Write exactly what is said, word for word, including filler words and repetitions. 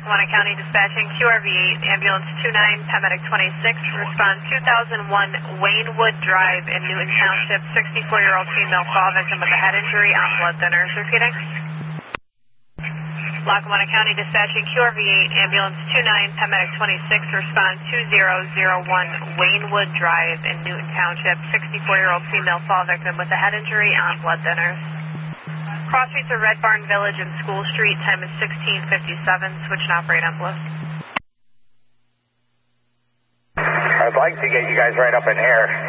Lackawanna County Dispatching, Q R V eight, ambulance two nine, paramedic twenty-six, respond two thousand one Waynewood Drive in Newton Township, sixty-four-year-old female fall victim with a head injury on blood thinners. Repeating. Lackawanna County Dispatching, Q R V eight, ambulance two nine, paramedic twenty-six, respond two thousand one Waynewood Drive in Newton Township, sixty-four-year-old female fall victim with a head injury on blood thinners. Cross streets are Red Barn Village and School Street, time is sixteen fifty-seven, switch and operate on Bliss. I'd like to get you guys right up in here.